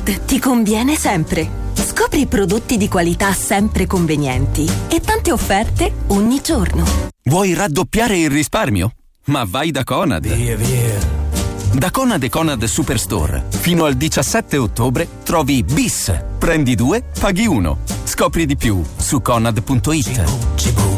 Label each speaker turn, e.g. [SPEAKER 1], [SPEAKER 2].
[SPEAKER 1] Conad ti conviene sempre. Scopri prodotti di qualità sempre convenienti e tante offerte ogni giorno.
[SPEAKER 2] Vuoi raddoppiare il risparmio? Ma vai da Conad.
[SPEAKER 3] Via.
[SPEAKER 2] Da Conad e Conad Superstore fino al 17 ottobre trovi BIS. Prendi 2, paghi 1. Scopri di più su conad.it.